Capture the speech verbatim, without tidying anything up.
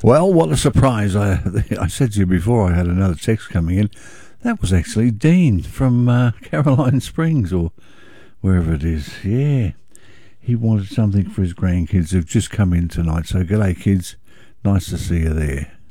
Well, what a surprise. I I said to you before I had another text coming in. That was actually Dean from uh, Caroline Springs or wherever it is. Yeah. He wanted something for his grandkids who've just come in tonight. So, g'day, kids. Nice to see you there.